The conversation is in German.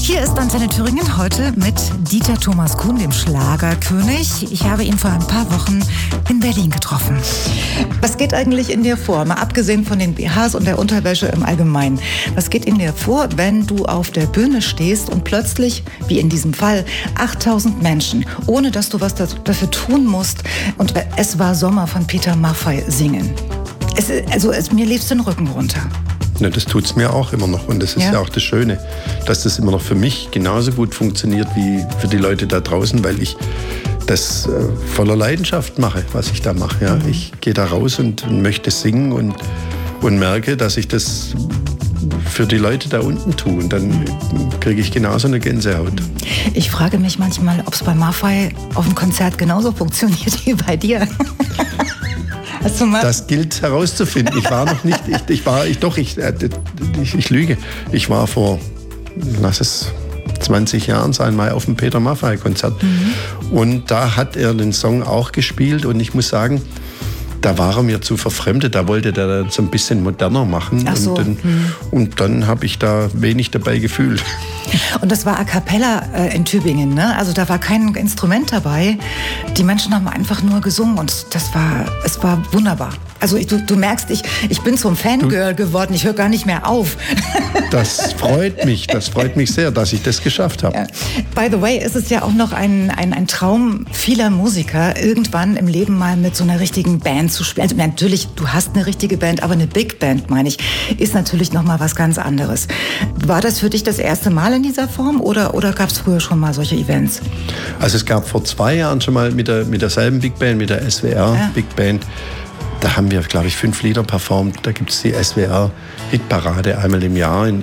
Hier ist Antenne Thüringen heute mit Dieter Thomas Kuhn, dem Schlagerkönig. Ich habe ihn vor ein paar Wochen in Berlin getroffen. Was geht eigentlich in dir vor? Mal abgesehen von den BHs und der Unterwäsche im Allgemeinen. Was geht in dir vor, wenn du auf der Bühne stehst und plötzlich, wie in diesem Fall, 8000 Menschen, ohne dass du was dafür tun musst, und Es war Sommer von Peter Maffay singen? Mir lief den Rücken runter. Ja, das tut's mir auch immer noch. Und das ist ja auch das Schöne, dass das immer noch für mich genauso gut funktioniert wie für die Leute da draußen, weil ich das voller Leidenschaft mache, was ich da mache. Ja. Ich gehe da raus und möchte singen und merke, dass ich das für die Leute da unten tue. Und dann kriege ich genauso eine Gänsehaut. Ich frage mich manchmal, ob es bei Maffay auf dem Konzert genauso funktioniert wie bei dir. Das gilt herauszufinden. Ich war noch nicht, ich lüge. Ich war vor, lass es 20 Jahren sein, mal auf dem Peter Maffay-Konzert. Und da hat er den Song auch gespielt und ich muss sagen, da war er mir zu verfremdet, da wollte der so ein bisschen moderner machen. Ach so. Und dann habe ich da wenig dabei gefühlt. Und das war A Cappella in Tübingen, ne? Also da war kein Instrument dabei. Die Menschen haben einfach nur gesungen und es war wunderbar. Also du merkst, ich bin zum Fangirl geworden, ich höre gar nicht mehr auf. Das freut mich sehr, dass ich das geschafft habe. Ja. By the way, ist es ja auch noch ein Traum vieler Musiker, irgendwann im Leben mal mit so einer richtigen Band zu spielen. Also natürlich, du hast eine richtige Band, aber eine Big Band, meine ich, ist natürlich noch mal was ganz anderes. War das für dich das erste Mal in dieser Form oder gab es früher schon mal solche Events? Also es gab vor 2 Jahren schon mal mit derselben Big Band, mit der SWR Big Band. Da haben wir, glaube ich, 5 Lieder performt. Da gibt es die SWR-Hitparade einmal im Jahr in